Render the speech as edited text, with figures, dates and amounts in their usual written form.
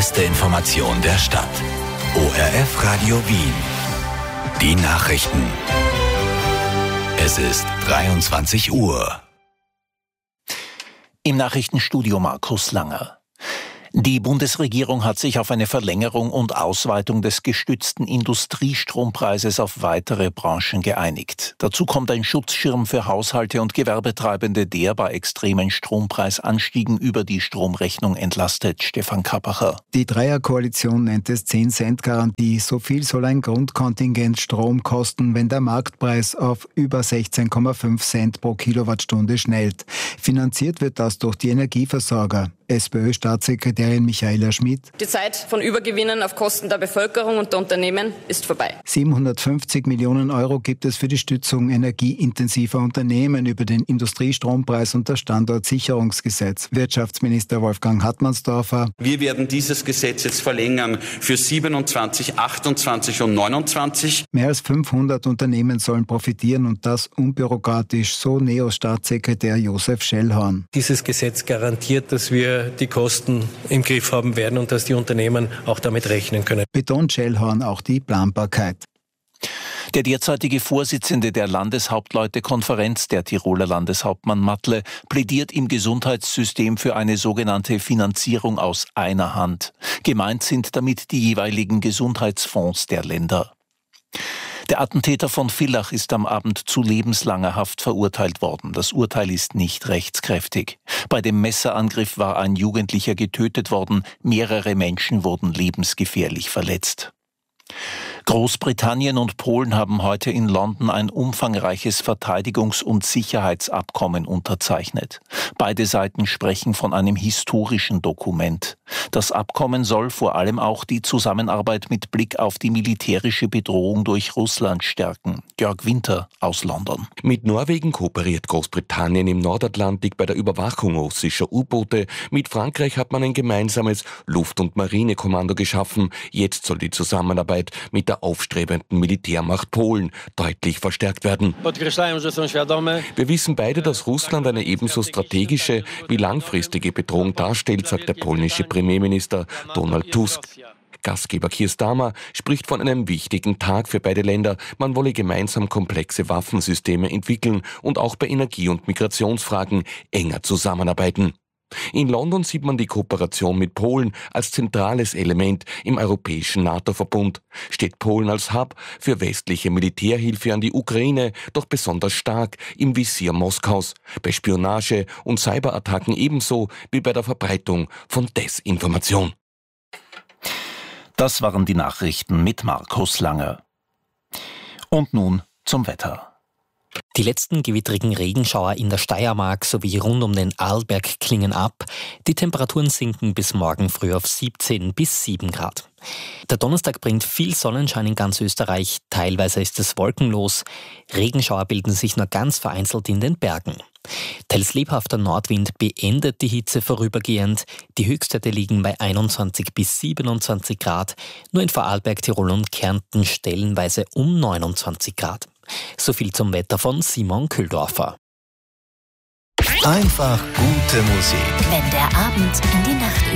beste Information der Stadt. ORF Radio Wien. Die Nachrichten. Es ist 23 Uhr. Im Nachrichtenstudio Markus Langer. Die Bundesregierung hat sich auf eine Verlängerung und Ausweitung des gestützten Industriestrompreises auf weitere Branchen geeinigt. Dazu kommt ein Schutzschirm für Haushalte und Gewerbetreibende, der bei extremen Strompreisanstiegen über die Stromrechnung entlastet. Stefan Kappacher. Die Dreierkoalition nennt es 10-Cent-Garantie. So viel soll ein Grundkontingent Strom kosten, wenn der Marktpreis auf über 16,5 Cent pro Kilowattstunde schnellt. Finanziert wird das durch die Energieversorger. SPÖ-Staatssekretärin Michaela Schmidt. Die Zeit von Übergewinnen auf Kosten der Bevölkerung und der Unternehmen ist vorbei. 750 Millionen Euro gibt es für die Stützung energieintensiver Unternehmen über den Industriestrompreis und das Standortsicherungsgesetz. Wirtschaftsminister Wolfgang Hartmannsdorfer. Wir werden dieses Gesetz jetzt verlängern für 27, 28 und 29. Mehr als 500 Unternehmen sollen profitieren und das unbürokratisch, so NEOS-Staatssekretär Josef Schellhorn. Dieses Gesetz garantiert, dass wir die Kosten im Griff haben werden und dass die Unternehmen auch damit rechnen können. Betont Schellhorn auch die Planbarkeit. Der derzeitige Vorsitzende der Landeshauptleutekonferenz, der Tiroler Landeshauptmann Matle, plädiert im Gesundheitssystem für eine sogenannte Finanzierung aus einer Hand. Gemeint sind damit die jeweiligen Gesundheitsfonds der Länder. Der Attentäter von Villach ist am Abend zu lebenslanger Haft verurteilt worden. Das Urteil ist nicht rechtskräftig. Bei dem Messerangriff war ein Jugendlicher getötet worden. Mehrere Menschen wurden lebensgefährlich verletzt. Großbritannien und Polen haben heute in London ein umfangreiches Verteidigungs- und Sicherheitsabkommen unterzeichnet. Beide Seiten sprechen von einem historischen Dokument. Das Abkommen soll vor allem auch die Zusammenarbeit mit Blick auf die militärische Bedrohung durch Russland stärken. Jörg Winter aus London. Mit Norwegen kooperiert Großbritannien im Nordatlantik bei der Überwachung russischer U-Boote. Mit Frankreich hat man ein gemeinsames Luft- und Marinekommando geschaffen. Jetzt soll die Zusammenarbeit mit der aufstrebenden Militärmacht Polen deutlich verstärkt werden. Wir wissen beide, dass Russland eine ebenso strategische wie langfristige Bedrohung darstellt, sagt der polnische Premierminister Donald Tusk. Gastgeber Keir Starmer spricht von einem wichtigen Tag für beide Länder. Man wolle gemeinsam komplexe Waffensysteme entwickeln und auch bei Energie- und Migrationsfragen enger zusammenarbeiten. In London sieht man die Kooperation mit Polen als zentrales Element im europäischen NATO-Verbund. Steht Polen als Hub für westliche Militärhilfe an die Ukraine doch besonders stark im Visier Moskaus, bei Spionage und Cyberattacken ebenso wie bei der Verbreitung von Desinformation. Das waren die Nachrichten mit Markus Langer. Und nun zum Wetter. Die letzten gewittrigen Regenschauer in der Steiermark sowie rund um den Arlberg klingen ab. Die Temperaturen sinken bis morgen früh auf 17 bis 7 Grad. Der Donnerstag bringt viel Sonnenschein in ganz Österreich. Teilweise ist es wolkenlos. Regenschauer bilden sich nur ganz vereinzelt in den Bergen. Teils lebhafter Nordwind beendet die Hitze vorübergehend. Die Höchstwerte liegen bei 21 bis 27 Grad. Nur in Vorarlberg, Tirol und Kärnten stellenweise um 29 Grad. So viel zum Wetter von Simon Kühldorfer. Einfach gute Musik. Wenn der Abend in die Nacht